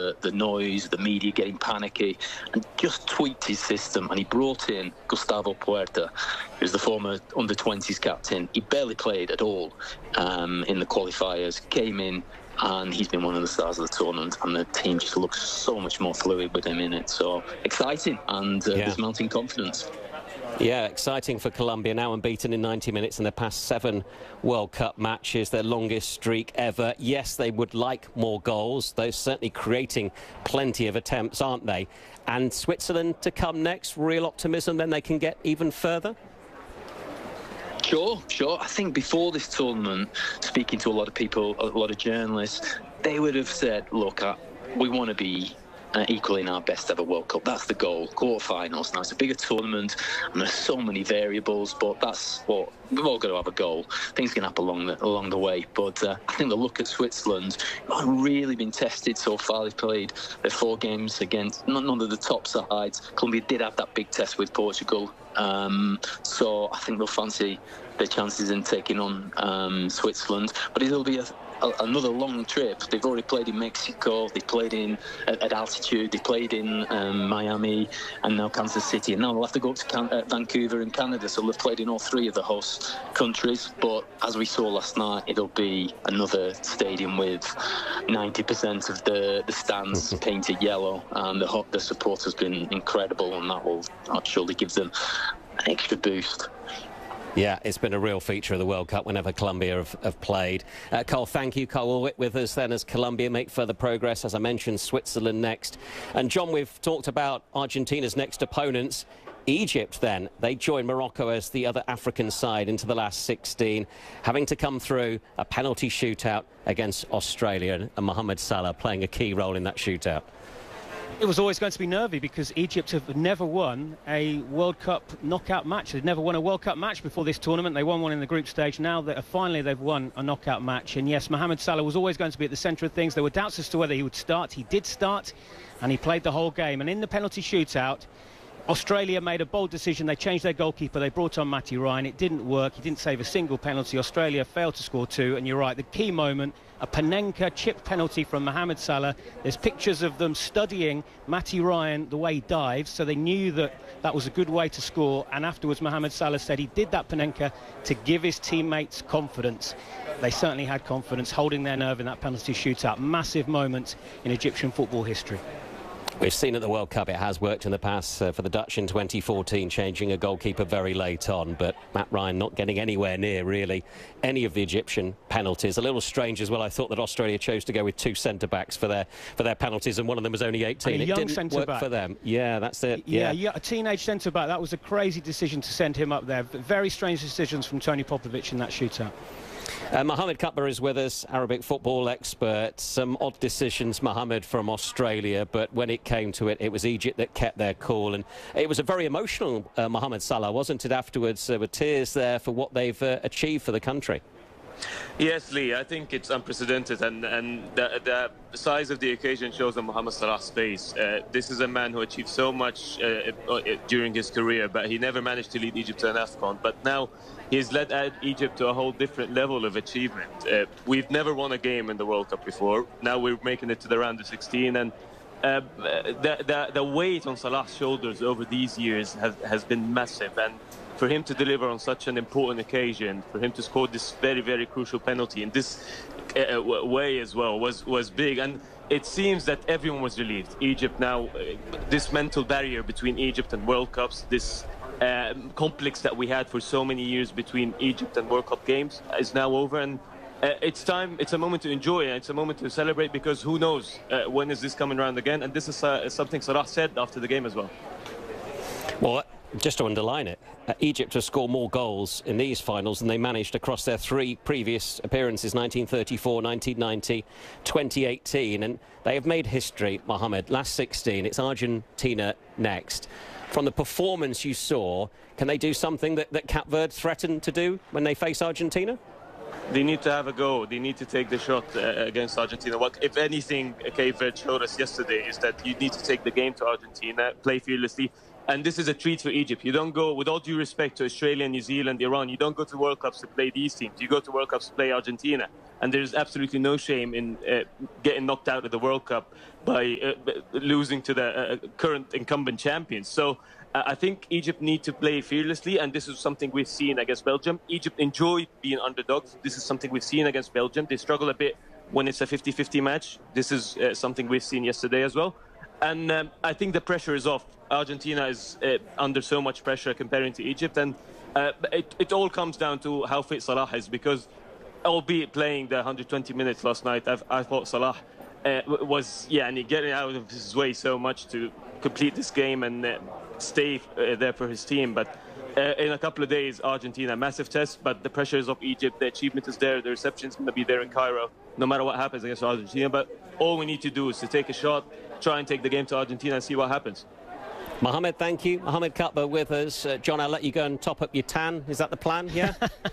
the noise, the media getting panicky, and just tweaked his system. And he brought in Gustavo Puerta, who's the former under-20s captain. He barely played at all in the qualifiers, came in, and he's been one of the stars of the tournament, and the team just looks so much more fluid with him in it. So exciting, and there's mounting confidence. Yeah, exciting for Colombia, now unbeaten in 90 minutes in their past 7 World Cup matches, their longest streak ever. Yes, they would like more goals. They're certainly creating plenty of attempts, aren't they? And Switzerland to come next, real optimism, then they can get even further? Sure. I think before this tournament, speaking to a lot of people, a lot of journalists, they would have said, look, we want to be equaling our best ever World Cup. That's the goal, quarterfinals. Now, it's a bigger tournament, and there's so many variables, but that's what we've all got to have a goal. Things can happen along the way, but I think the look at Switzerland haven't really been tested so far. They've played their 4 games against none of the top sides. Colombia did have that big test with Portugal, so I think they'll fancy their chances in taking on Switzerland, but it'll be another long trip. They've already played in Mexico, they played at altitude, they played in Miami, and now Kansas City, and now they'll have to go up to Vancouver in Canada, so they've played in all 3 of the host countries. But as we saw last night, it'll be another stadium with 90% of the stands painted yellow, and the support has been incredible, and that will surely give them an extra boost. Yeah, it's been a real feature of the World Cup whenever Colombia have played. Carl, thank you. Carl Ulrich with us then as Colombia make further progress. As I mentioned, Switzerland next. And John, we've talked about Argentina's next opponents. Egypt then, they join Morocco as the other African side into the last 16, having to come through a penalty shootout against Australia, and Mohamed Salah playing a key role in that shootout. It was always going to be nervy because Egypt have never won a World Cup knockout match. They've never won a World Cup match before this tournament. They won one in the group stage. Now that finally they've won a knockout match. And yes, Mohamed Salah was always going to be at the centre of things. There were doubts as to whether he would start. He did start, and he played the whole game. And in the penalty shootout, Australia made a bold decision. They changed their goalkeeper. They brought on Matty Ryan. It didn't work. He didn't save a single penalty. Australia failed to score 2. And you're right, the key moment, a Panenka chipped penalty from Mohamed Salah. There's pictures of them studying Matty Ryan, the way he dives, so they knew that that was a good way to score. And afterwards, Mohamed Salah said he did that Panenka to give his teammates confidence. They certainly had confidence, holding their nerve in that penalty shootout. Massive moment in Egyptian football history. We've seen at the World Cup it has worked in the past for the Dutch in 2014, changing a goalkeeper very late on, but Matt Ryan not getting anywhere near, really, any of the Egyptian penalties. A little strange as well, I thought that Australia chose to go with 2 centre-backs for their penalties, and one of them was only 18. It didn't work for them. Yeah, that's it. Yeah, a teenage centre-back. That was a crazy decision to send him up there. Very strange decisions from Tony Popovic in that shootout. Mohamed Cutler is with us, Arabic football expert. Some odd decisions, Mohamed, from Australia, but when it came to it, it was Egypt that kept their cool. And it was a very emotional Mohamed Salah, wasn't it, afterwards? There were tears there for what they've achieved for the country. Yes, Lee, I think it's unprecedented, and the size of the occasion shows on Mohamed Salah's face. This is a man who achieved so much during his career, but he never managed to lead Egypt to an AFCON. But now he's led Egypt to a whole different level of achievement. We've never won a game in the World Cup before. Now we're making it to the round of 16, and the weight on Salah's shoulders over these years has been massive. And for him to deliver on such an important occasion, for him to score this very, very crucial penalty in this way as well was big. And it seems that everyone was relieved. Egypt now, this mental barrier between Egypt and World Cups, this complex that we had for so many years between Egypt and World Cup games is now over. And it's time, it's a moment to enjoy, and it's a moment to celebrate, because who knows when is this coming around again. And this is something Salah said after the game as well. Well, just to underline it, Egypt have scored more goals in these finals than they managed across their 3 previous appearances, 1934, 1990, 2018. And they have made history, Mohamed. Last 16, it's Argentina next. From the performance you saw, can they do something that Cape Verde threatened to do when they face Argentina? They need to have a go. They need to take the shot against Argentina. What, if anything, Cape Verde showed us yesterday is that you need to take the game to Argentina, play fearlessly, And this is a treat for Egypt. You don't go, with all due respect to Australia, New Zealand, Iran, you don't go to World Cups to play these teams. You go to World Cups to play Argentina. And there's absolutely no shame in getting knocked out of the World Cup by losing to the current incumbent champions. So I think Egypt need to play fearlessly, and this is something we've seen against Belgium. Egypt enjoy being underdogs. This is something we've seen against Belgium. They struggle a bit when it's a 50-50 match. This is something we've seen yesterday as well. And I think the pressure is off. Argentina is under so much pressure comparing to Egypt, and it all comes down to how fit Salah is, because albeit playing the 120 minutes last night, I thought Salah was getting out of his way so much to complete this game and stay there for his team. But in a couple of days, Argentina, massive test, but the pressure is off Egypt. The achievement is there. The reception is going to be there in Cairo, no matter what happens against Argentina. But all we need to do is to take a shot, try and take the game to Argentina and see what happens. Mohammed, thank you. Mohammed Cutber with us. John, I'll let you go and top up your tan. Is that the plan? Yeah?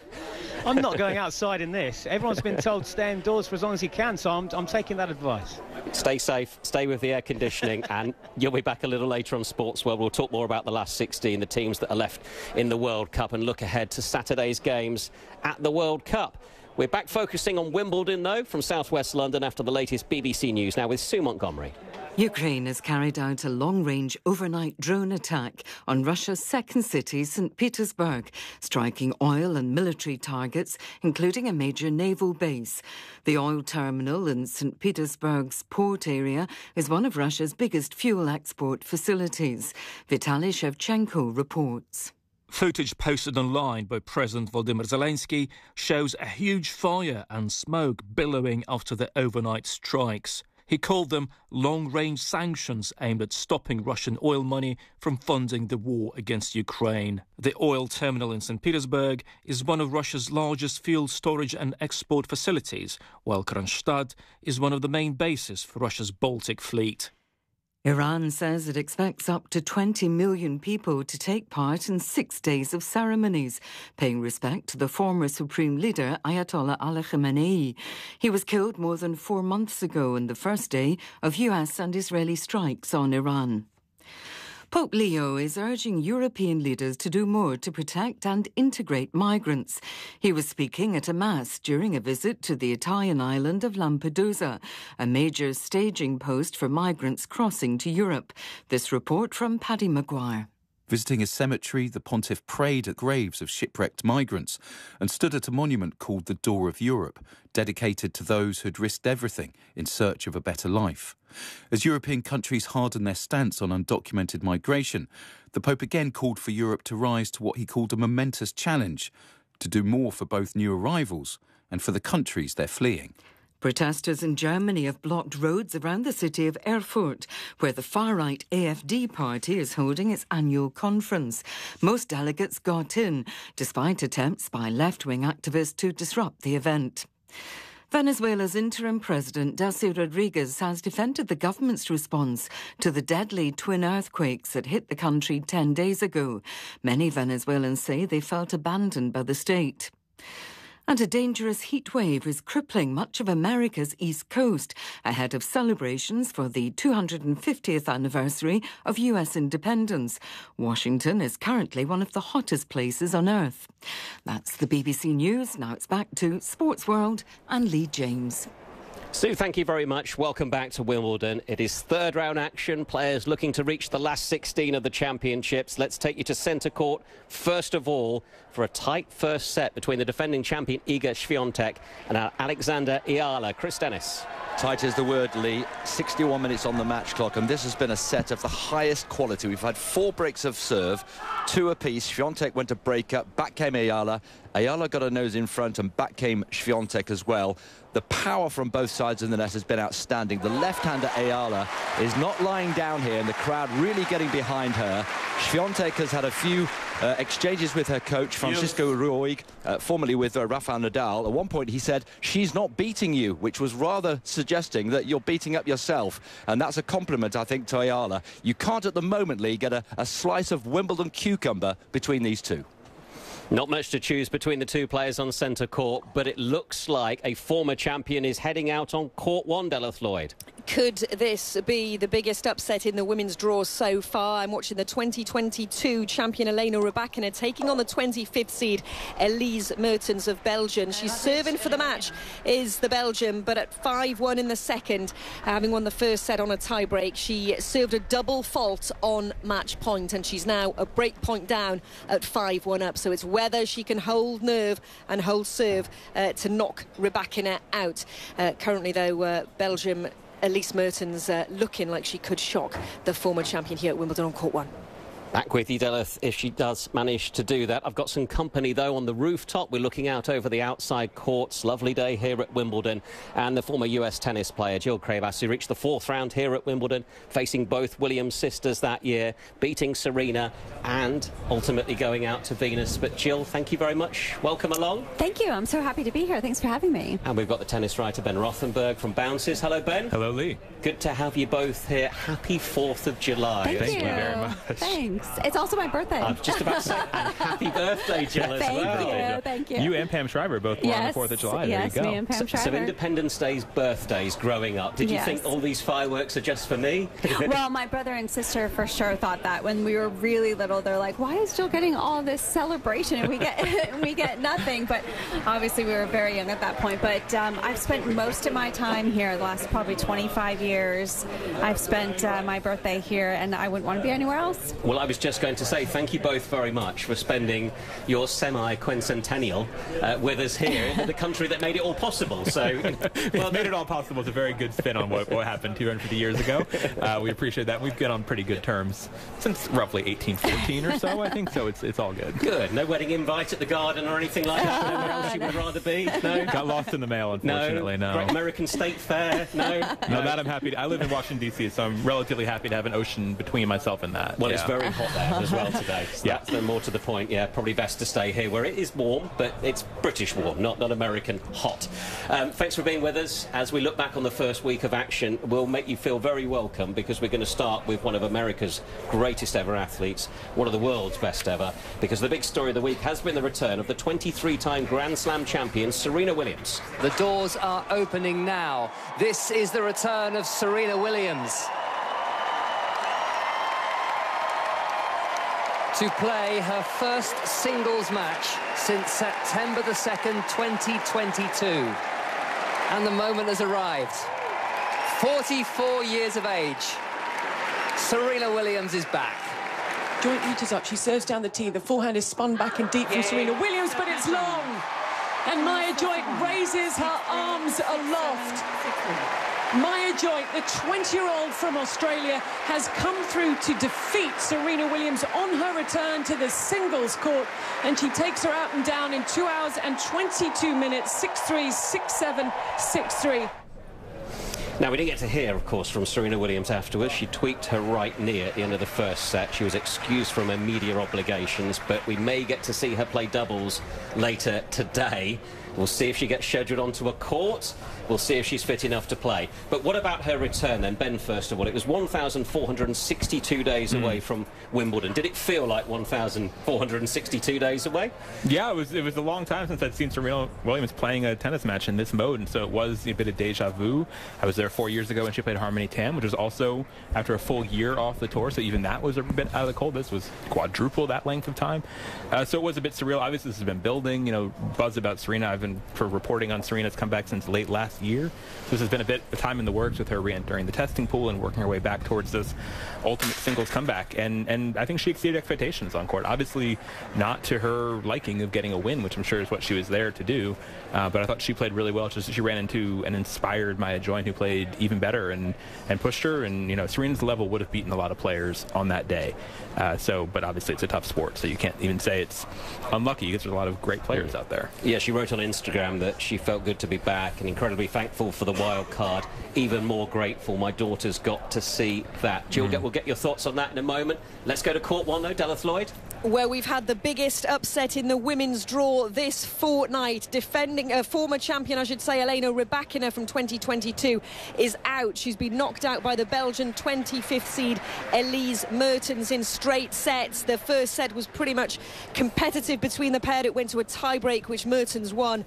I'm not going outside in this. Everyone's been told to stay indoors for as long as you can, so I'm taking that advice. Stay safe, stay with the air conditioning, and you'll be back a little later on Sports World. We'll talk more about the last 16, the teams that are left in the World Cup, and look ahead to Saturday's games at the World Cup. We're back focusing on Wimbledon, though, from southwest London after the latest BBC News, now with Sue Montgomery. Ukraine has carried out a long-range overnight drone attack on Russia's second city, St. Petersburg, striking oil and military targets, including a major naval base. The oil terminal in St. Petersburg's port area is one of Russia's biggest fuel export facilities. Vitaly Shevchenko reports. Footage posted online by President Volodymyr Zelensky shows a huge fire and smoke billowing after the overnight strikes. He called them long-range sanctions aimed at stopping Russian oil money from funding the war against Ukraine. The oil terminal in St. Petersburg is one of Russia's largest fuel storage and export facilities, while Kronstadt is one of the main bases for Russia's Baltic fleet. Iran says it expects up to 20 million people to take part in 6 days of ceremonies, paying respect to the former supreme leader Ayatollah Ali Khamenei. He was killed more than 4 months ago on the first day of US and Israeli strikes on Iran. Pope Leo is urging European leaders to do more to protect and integrate migrants. He was speaking at a mass during a visit to the Italian island of Lampedusa, a major staging post for migrants crossing to Europe. This report from Paddy Maguire. Visiting a cemetery, the pontiff prayed at graves of shipwrecked migrants and stood at a monument called the Door of Europe, dedicated to those who'd risked everything in search of a better life. As European countries harden their stance on undocumented migration, the Pope again called for Europe to rise to what he called a momentous challenge, to do more for both new arrivals and for the countries they're fleeing. Protesters in Germany have blocked roads around the city of Erfurt, where the far-right AfD party is holding its annual conference. Most delegates got in, despite attempts by left-wing activists to disrupt the event. Venezuela's interim president, Delcy Rodriguez, has defended the government's response to the deadly twin earthquakes that hit the country 10 days ago. Many Venezuelans say they felt abandoned by the state. And a dangerous heat wave is crippling much of America's East Coast ahead of celebrations for the 250th anniversary of US independence. Washington is currently one of the hottest places on Earth. That's the BBC News. Now it's back to Sports World and Lee James. Sue, thank you very much. Welcome back to Wimbledon. It is third round action. Players looking to reach the last 16 of the championships. Let's take you to centre court, first of all, for a tight first set between the defending champion Iga Świątek and Alexander Ayala. Chris Dennis. Tight is the word, Lee. 61 minutes on the match clock, and this has been a set of the highest quality. We've had 4 breaks of serve, 2 apiece. Świątek went to break up, back came Ayala. Ayala got a nose in front, and back came Świątek as well. The power from both sides of the net has been outstanding. The left-hander Ayala is not lying down here, and the crowd really getting behind her. Świątek has had a few exchanges with her coach, Francisco Ruiz, formerly with Rafael Nadal. At one point he said, "She's not beating you," which was rather suggesting that you're beating up yourself. And that's a compliment, I think, to Ayala. You can't at the moment, Lee, get a slice of Wimbledon cucumber between these two. Not much to choose between the two players on centre court, but it looks like a former champion is heading out on court one, Delith Lloyd. Could this be the biggest upset in the women's draw so far? I'm watching the 2022 champion Elena Rybakina taking on the 25th seed Elise Mertens of Belgium. She's serving for the match, is the Belgian, but at 5-1 in the second, having won the first set on a tie-break, she served a double fault on match point, and she's now a break point down at 5-1 up. So it's whether she can hold nerve and hold serve to knock Rybakina out. Currently, though, Belgium, Elise Mertens looking like she could shock the former champion here at Wimbledon on court one. Back with you, Delith, if she does manage to do that. I've got some company, though, on the rooftop. We're looking out over the outside courts. Lovely day here at Wimbledon. And the former US tennis player, Jill Craybas, who reached the fourth round here at Wimbledon, facing both Williams sisters that year, beating Serena and ultimately going out to Venus. But Jill, thank you very much. Welcome along. Thank you. I'm so happy to be here. Thanks for having me. And we've got the tennis writer, Ben Rothenberg from Bounces. Hello, Ben. Hello, Lee. Good to have you both here. Happy 4th of July. Thank you very much. Thanks. It's also my birthday. I was just about to say, and happy birthday, Jill, as well. Thank you. You and Pam Shriver both born on the 4th of July. Yes, there you go. me and Pam Shriver. So Independence Day's birthdays growing up. Did you think all these fireworks are just for me? Well, my brother and sister for sure thought that when we were really little. They're like, why is Jill getting all this celebration and we get nothing? But obviously we were very young at that point. But I've spent most of my time here, the last probably 25 years. I've spent my birthday here, and I wouldn't want to be anywhere else. Well, I was just going to say thank you both very much for spending your semi-quincentennial with us here in the country that made it all possible. So, well, made it all possible. It's a very good spin on what happened 250 years ago. We appreciate that. We've been on pretty good terms since roughly 1814 or so, I think. So it's all good. Good. No wedding invite at the Garden or anything like that. Anywhere else you would rather be? No. Got lost in the mail, unfortunately. No. Great American State Fair. No. No, that I'm happy. I live in Washington D.C., so I'm relatively happy to have an ocean between myself and that. Well, it's very hot there as well today. So that's the more to the point. Yeah, probably best to stay here where it is warm, but it's British warm, not American hot. Thanks for being with us. As we look back on the first week of action, we'll make you feel very welcome because we're going to start with one of America's greatest ever athletes, one of the world's best ever, because the big story of the week has been the return of the 23-time Grand Slam champion, Serena Williams. The doors are opening now. This is the return of Serena Williams to play her first singles match since September the 2nd, 2022. And the moment has arrived. 44 years of age. Serena Williams is back. Joint reaches up, she serves down the tee. The forehand is spun back and deep from Serena Williams, but it's long. And Maya Joint raises her arms aloft. Maya Joint, the 20-year-old from Australia, has come through to defeat Serena Williams on her return to the singles court, and she takes her out and down in 2 hours and 22 minutes, 6-3, 6-7, 6-3. Now, we didn't get to hear, of course, from Serena Williams afterwards. She tweaked her right knee at the end of the first set. She was excused from her media obligations, but we may get to see her play doubles later today. We'll see if she gets scheduled onto a court. We'll see if she's fit enough to play. But what about her return then, Ben, first of all? It was 1,462 days away from Wimbledon. Did it feel like 1,462 days away? Yeah, it was a long time since I'd seen Serena Williams playing a tennis match in this mode, and so it was a bit of deja vu. I was there 4 years ago when she played Harmony Tam, which was also after a full year off the tour, so even that was a bit out of the cold. This was quadruple that length of time. So it was a bit surreal. Obviously, this has been building, buzz about Serena. I've been reporting on Serena's comeback since late last year. So this has been a bit of time in the works with her re-entering the testing pool and working her way back towards this ultimate singles comeback. And I think she exceeded expectations on court. Obviously not to her liking of getting a win, which I'm sure is what she was there to do. But I thought she played really well. She ran into an inspired Maya Joint who played even better and pushed her. And, Serena's level would have beaten a lot of players on that day. But obviously it's a tough sport, so you can't even say it's unlucky because there's a lot of great players out there. Yeah, she wrote on Instagram that she felt good to be back and incredibly thankful for the wild card. Even more grateful my daughter's got to see that. Jill, we'll get your thoughts on that in a moment. Let's go to court one, though. Della Floyd. Where we've had the biggest upset in the women's draw this fortnight. Defending a former champion, I should say, Elena Rybakina from 2022 is out. She's been knocked out by the Belgian 25th seed Elise Mertens in straight sets. The first set was pretty much competitive between the pair. It went to a tie-break, which Mertens won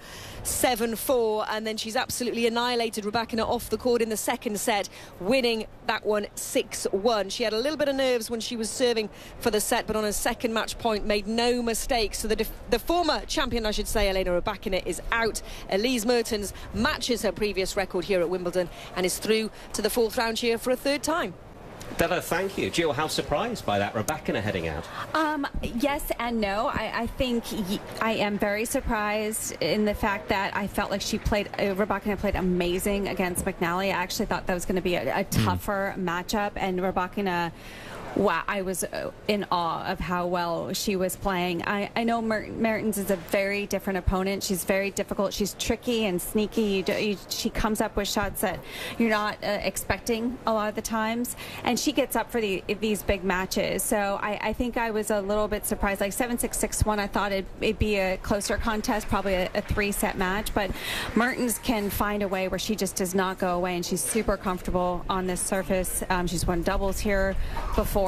7-4, and then she's absolutely annihilated Rybakina off the court in the second set, winning that one 6-1. She had a little bit of nerves when she was serving for the set, but on a second match point made no mistakes. So the former champion, I should say, Elena Rybakina, is out. Elise Mertens matches her previous record here at Wimbledon and is through to the fourth round here for a third time. Della, thank you. Jill, how surprised by that Rybakina heading out? Yes and no. I think I am very surprised in the fact that I felt like Rybakina played amazing against McNally. I actually thought that was going to be a tougher matchup, and Rybakina, wow, I was in awe of how well she was playing. I know Mertens is a very different opponent. She's very difficult. She's tricky and sneaky. She comes up with shots that you're not expecting a lot of the times, and she gets up for these big matches. So I think I was a little bit surprised. Like 7-6, 6-1, I thought it'd be a closer contest, probably a three-set match. But Mertens can find a way where she just does not go away, and she's super comfortable on this surface. She's won doubles here before.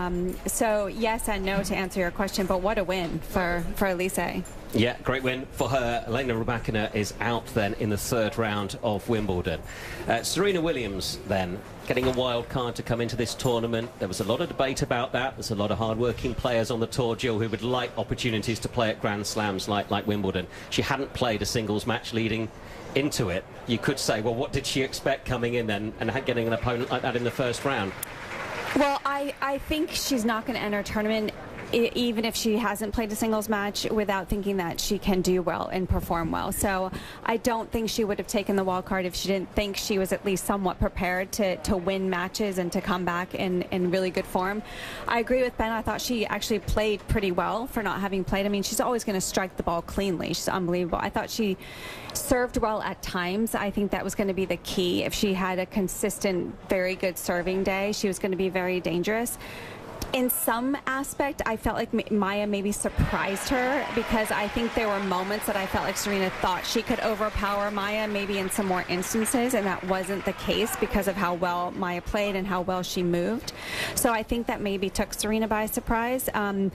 So yes and no to answer your question, but what a win for Elise. Yeah, great win for her. Elena Rybakina is out then in the third round of Wimbledon. Serena Williams then getting a wild card to come into this tournament. There was a lot of debate about that. There's a lot of hard-working players on the tour, Jill, who would like opportunities to play at Grand Slams like Wimbledon. She hadn't played a singles match leading into it. You could say, well, what did she expect coming in then and getting an opponent like that in the first round? Well, I think she's not going to enter a tournament even if she hasn't played a singles match without thinking that she can do well and perform well. So I don't think she would have taken the wild card if she didn't think she was at least somewhat prepared to win matches and to come back in really good form. I agree with Ben. I thought she actually played pretty well for not having played. I mean, she's always going to strike the ball cleanly. She's unbelievable. I thought she served well at times. I think that was going to be the key. If she had a consistent, very good serving day, she was going to be very dangerous. In some aspect, I felt like Maya maybe surprised her, because I think there were moments that I felt like Serena thought she could overpower Maya maybe in some more instances, and that wasn't the case because of how well Maya played and how well she moved. So I think that maybe took Serena by surprise.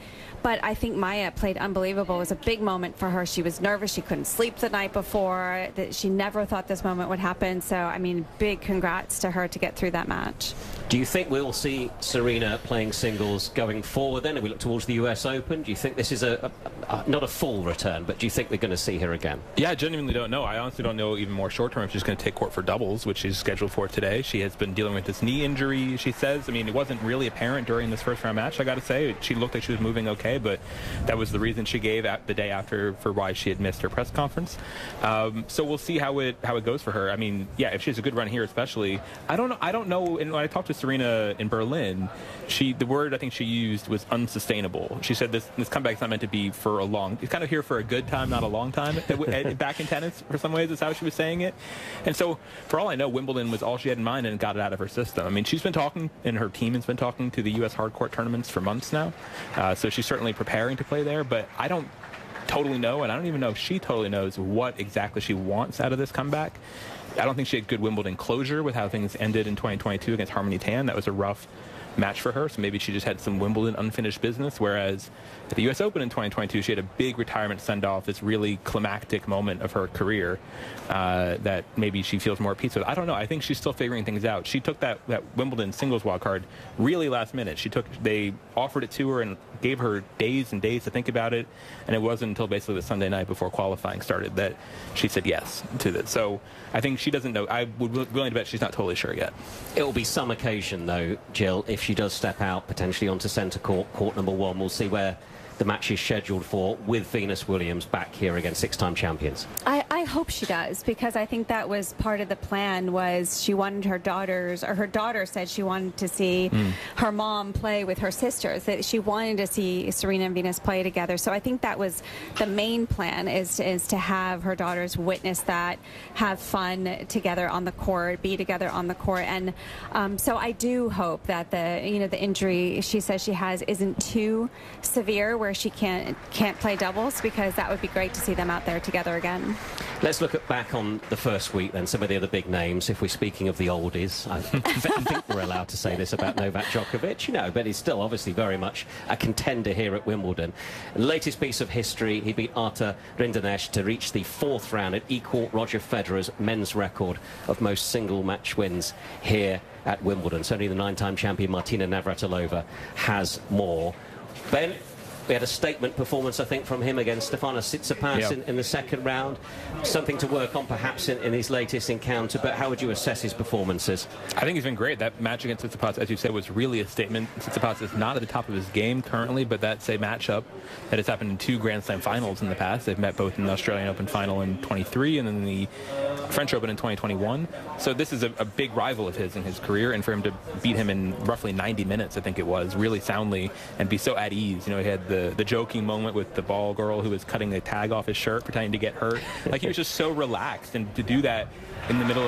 But I think Maya played unbelievable. It was a big moment for her. She was nervous. She couldn't sleep the night before. She never thought this moment would happen. So, I mean, big congrats to her to get through that match. Do you think we'll see Serena playing singles going forward then? If we look towards the US Open, do you think this is not a full return, but do you think we're going to see her again? Yeah, I genuinely don't know. I honestly don't know even more short term if she's going to take court for doubles, which she's scheduled for today. She has been dealing with this knee injury, she says. I mean, it wasn't really apparent during this first round match, I got to say. She looked like she was moving okay, but that was the reason she gave the day after for why she had missed her press conference. So we'll see how it goes for her. I mean, yeah, if she has a good run here especially. I don't know. And when I talked to Serena in Berlin, the word I think she used was unsustainable. She said this comeback is not meant to be for a long. It's kind of here for a good time, not a long time. Back in tennis, for some ways, is how she was saying it. And so, for all I know, Wimbledon was all she had in mind and got it out of her system. I mean, she's been talking, and her team has been talking to the U.S. hardcourt tournaments for months now. So she's certainly preparing to play there. But I don't totally know, and I don't even know if she totally knows what exactly she wants out of this comeback. I don't think she had good Wimbledon closure with how things ended in 2022 against Harmony Tan. That was a rough match for her, so maybe she just had some Wimbledon unfinished business, whereas at the U.S. Open in 2022, she had a big retirement send-off, this really climactic moment of her career that maybe she feels more at peace with. I don't know. I think she's still figuring things out. She took that Wimbledon singles wild card really last minute. They offered it to her and gave her days and days to think about it, and it wasn't until basically the Sunday night before qualifying started that she said yes to it. So I think she doesn't know. I would be willing to bet she's not totally sure yet. It will be some occasion, though, Jill, if she does step out potentially onto centre court number one. We'll see where the match is scheduled for with Venus Williams back here against six-time champions. I hope she does, because I think that was part of the plan. Was she wanted her daughters, or her daughter said she wanted to see her mom play with her sisters, that she wanted to see Serena and Venus play together. So I think that was the main plan, is to have her daughters witness that, have fun together on the court, be together on the court. And so I do hope that the injury she says she has isn't too severe where she can't play doubles, because that would be great to see them out there together again. Let's look back on the first week then, some of the other big names. If we're speaking of the oldies, I think we're allowed to say this about Novak Djokovic, but he's still obviously very much a contender here at Wimbledon. The latest piece of history, he beat Artur Rinderknech to reach the 4th round and equal Roger Federer's men's record of most single match wins here at Wimbledon. Certainly the 9-time champion Martina Navratilova has more. Ben, we had a statement performance, I think, from him against Stefanos Tsitsipas in the second round. Something to work on, perhaps, in his latest encounter. But how would you assess his performances? I think he's been great. That match against Tsitsipas, as you said, was really a statement. Tsitsipas is not at the top of his game currently, but that's a matchup that has happened in 2 Grand Slam finals in the past. They've met both in the Australian Open final in 23 and then the French Open in 2021. So this is a big rival of his in his career, and for him to beat him in roughly 90 minutes, I think it was, really soundly, and be so at ease. He had the joking moment with the ball girl who was cutting the tag off his shirt, pretending to get hurt. Like, he was just so relaxed, and to do that in the middle of